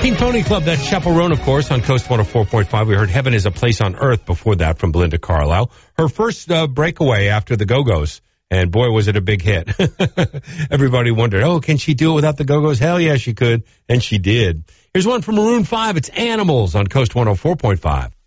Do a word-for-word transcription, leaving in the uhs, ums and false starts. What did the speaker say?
Teen Pony Club, that's Chaperone, of course, on Coast one oh four point five. We heard Heaven is a Place on Earth before that from Belinda Carlisle. Her first uh, breakaway after the Go-Go's. And boy, was it a big hit. Everybody wondered, oh, can she do it without the Go-Go's? Hell yeah, she could. And she did. Here's one from Maroon five. It's Animals on Coast one oh four point five.